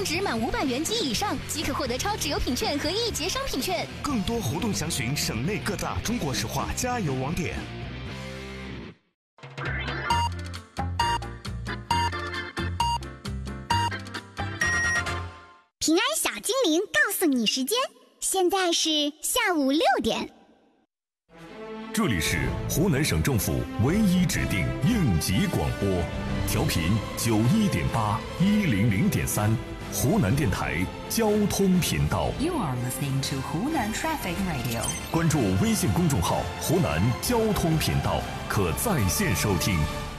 值满500元及以上即可获得超值优品券和1节商品券。 更多活动详询省内各大中国石化加油网点。 平安小精灵告诉你时间，现在是下午6点。 这里是湖南省政府唯一指定应急广播，调频91.8、100.3，湖南电台交通频道。 You are listening to 湖南 Traffic Radio。 关注微信公众号“湖南交通频道”，可在线收听。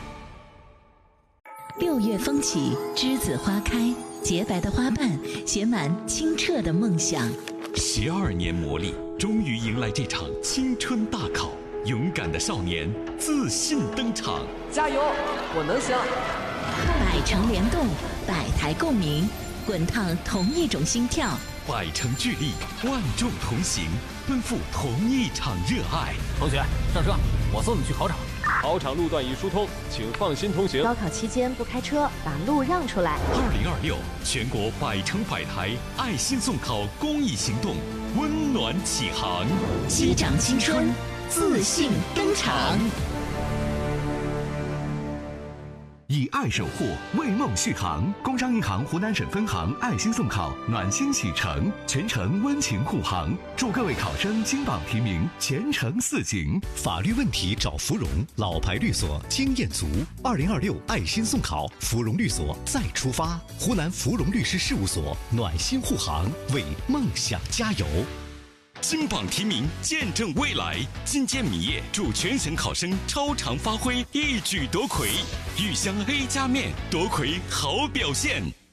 6月风起，栀子花开，洁白的花瓣写满清澈的梦想。 12年磨砺，终于迎来这场青春大考。勇敢的少年自信登场， 加油，我能行！ 百城联动，百台共鸣，滚烫同一种心跳， 百城聚力，万众同行，奔赴同一场热爱。 同学，上车，我送你去考场。 考场路段已疏通，请放心通行。 高考期间不开车，把路让出来。 2026全国百城百台爱心送考公益行动温暖启航， 击掌青春，自信登场。 以爱守护，为梦续航。工商银行湖南省分行爱心送考暖心启程，全程温情护航，祝各位考生金榜题名，前程似锦。 法律问题找芙蓉，老牌律所经验足。2026爱心送考，芙蓉律所再出发。湖南芙蓉律师事务所暖心护航，为梦想加油。 金榜题名，见证未来。金健米业祝全省考生超常发挥，一举夺魁。豫湘 A 加面夺魁好表现。